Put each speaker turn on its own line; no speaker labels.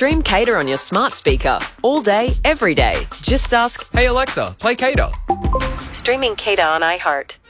Stream Cater on your smart speaker, all day, every day. Just ask,
Hey Alexa, play Cater.
Streaming Cater on iHeart.